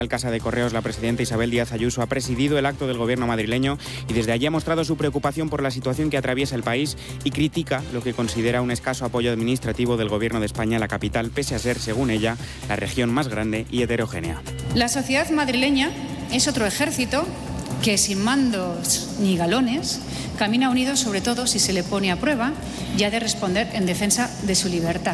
En Casa de Correos, la presidenta Isabel Díaz Ayuso ha presidido el acto del gobierno madrileño y desde allí ha mostrado su preocupación por la situación que atraviesa el país y critica lo que considera un escaso apoyo administrativo del gobierno de España a la capital, pese a ser, según ella, la región más grande y heterogénea. La sociedad madrileña es otro ejército que sin mandos ni galones camina unido, sobre todo si se le pone a prueba y ha de responder en defensa de su libertad.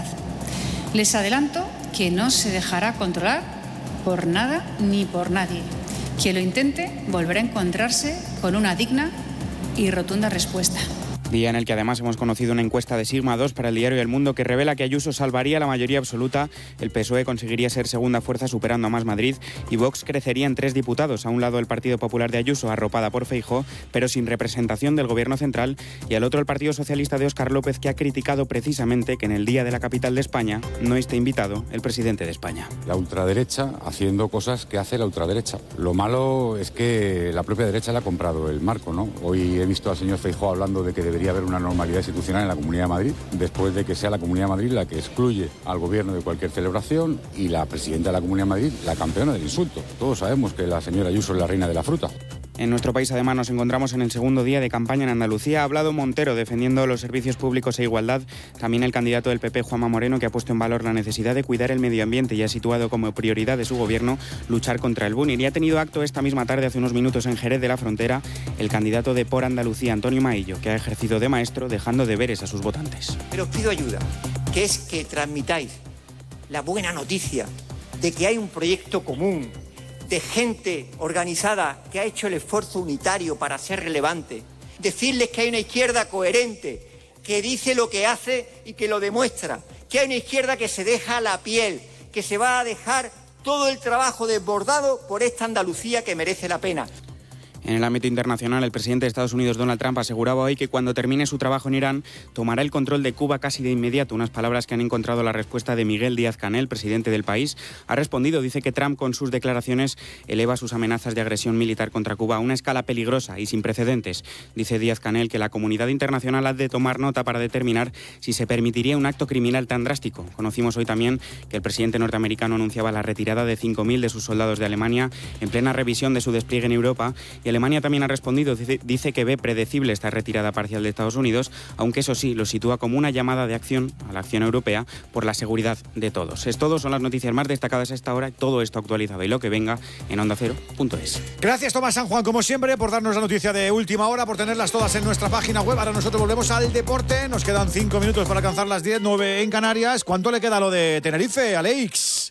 Les adelanto que no se dejará controlar por nada ni por nadie. Quien lo intente volverá a encontrarse con una digna y rotunda respuesta. Día en el que además hemos conocido una encuesta de Sigma 2 para el diario El Mundo que revela que Ayuso salvaría la mayoría absoluta, el PSOE conseguiría ser segunda fuerza superando a Más Madrid y Vox crecería en 3 diputados, a un lado el Partido Popular de Ayuso arropada por Feijóo, pero sin representación del Gobierno central, y al otro el Partido Socialista de Óscar López, que ha criticado precisamente que en el día de la capital de España no esté invitado el presidente de España. La ultraderecha haciendo cosas que hace la ultraderecha. Lo malo es que la propia derecha le ha comprado el marco, ¿no? Hoy he visto al señor Feijóo hablando de que debería haber una normalidad institucional en la Comunidad de Madrid, después de que sea la Comunidad de Madrid la que excluye al gobierno de cualquier celebración y la presidenta de la Comunidad de Madrid la campeona del insulto. Todos sabemos que la señora Ayuso es la reina de la fruta. En nuestro país, además, nos encontramos en el segundo día de campaña en Andalucía. Ha hablado Montero defendiendo los servicios públicos e igualdad. También el candidato del PP, Juanma Moreno, que ha puesto en valor la necesidad de cuidar el medio ambiente y ha situado como prioridad de su gobierno luchar contra el bullying. Y ha tenido acto esta misma tarde, hace unos minutos, en Jerez de la Frontera, el candidato de Por Andalucía, Antonio Maillo, que ha ejercido de maestro, dejando deberes a sus votantes. Pero os pido ayuda, que es que transmitáis la buena noticia de que hay un proyecto común, de gente organizada que ha hecho el esfuerzo unitario para ser relevante. Decirles que hay una izquierda coherente, que dice lo que hace y que lo demuestra. Que hay una izquierda que se deja la piel, que se va a dejar todo el trabajo desbordado por esta Andalucía que merece la pena. En el ámbito internacional, el presidente de Estados Unidos, Donald Trump, aseguraba hoy que cuando termine su trabajo en Irán, tomará el control de Cuba casi de inmediato. Unas palabras que han encontrado la respuesta de Miguel Díaz-Canel, presidente del país. Ha respondido, dice que Trump, con sus declaraciones, eleva sus amenazas de agresión militar contra Cuba a una escala peligrosa y sin precedentes. Dice Díaz-Canel que la comunidad internacional ha de tomar nota para determinar si se permitiría un acto criminal tan drástico. Conocimos hoy también que el presidente norteamericano anunciaba la retirada de 5.000 de sus soldados de Alemania en plena revisión de su despliegue en Europa, y Alemania también ha respondido, dice que ve predecible esta retirada parcial de Estados Unidos, aunque eso sí, lo sitúa como una llamada de acción a la acción europea por la seguridad de todos. Es todo, son las noticias más destacadas a esta hora, todo esto actualizado y lo que venga en ondacero.es. Gracias, Tomás San Juan, como siempre, por darnos la noticia de última hora, por tenerlas todas en nuestra página web. Ahora nosotros volvemos al deporte, nos quedan 5 minutos para alcanzar las 10, 9 en Canarias. ¿Cuánto le queda a lo de Tenerife, Alex?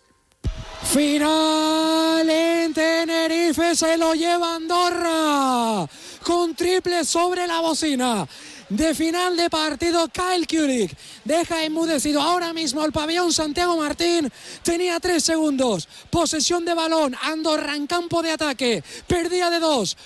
Final en Tenerife, se lo lleva Andorra con triple sobre la bocina de final de partido. Kyle Curic deja enmudecido ahora mismo al pabellón Santiago Martín. Tenía 3 segundos, posesión de balón, Andorra en campo de ataque, perdía de 2,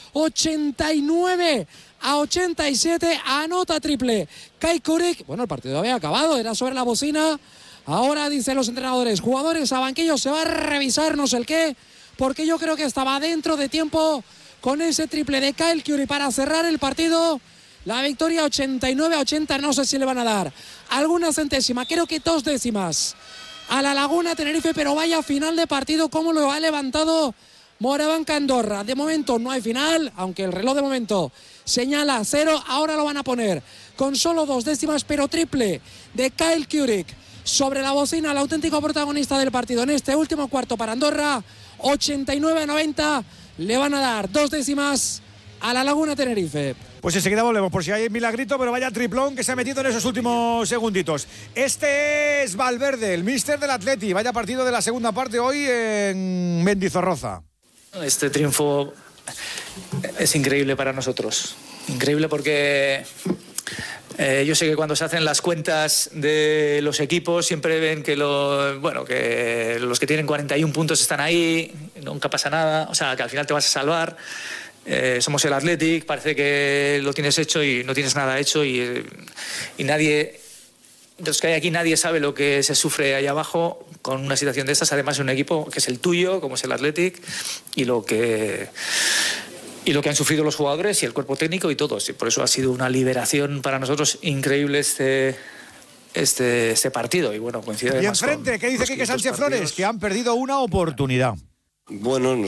89-87, anota triple Kyle Curic. Bueno, el partido había acabado, era sobre la bocina. Ahora dicen los entrenadores, jugadores a banquillo, se va a revisar no sé el qué, porque yo creo que estaba dentro de tiempo con ese triple de Kyle Curic para cerrar el partido. La victoria 89-80, no sé si le van a dar alguna centésima, creo que 2 décimas a la Laguna Tenerife, pero vaya final de partido como lo ha levantado Morabanca Andorra. De momento no hay final, aunque el reloj de momento señala 0, ahora lo van a poner con solo 2 décimas, pero triple de Kyle Curic sobre la bocina, el auténtico protagonista del partido en este último cuarto para Andorra. 89-90, le van a dar 2 décimas a la Laguna Tenerife. Pues enseguida volvemos por si hay milagrito, pero vaya triplón que se ha metido en esos últimos segunditos. Este es Valverde, el míster del Atleti. Vaya partido de la segunda parte hoy en Mendizorroza. Este triunfo es increíble para nosotros. Increíble porque yo sé que cuando se hacen las cuentas de los equipos siempre ven que los que tienen 41 puntos están ahí, nunca pasa nada, o sea, que al final te vas a salvar. Somos el Athletic, parece que lo tienes hecho y no tienes nada hecho y nadie, de los que hay aquí, nadie sabe lo que se sufre ahí abajo con una situación de estas, además de un equipo que es el tuyo, como es el Athletic, y lo que han sufrido los jugadores y el cuerpo técnico y todos. Y por eso ha sido una liberación para nosotros increíble este partido. Y bueno, coincide. Y enfrente, ¿qué dice Quique Sánchez Flores? Que han perdido una oportunidad. Bueno,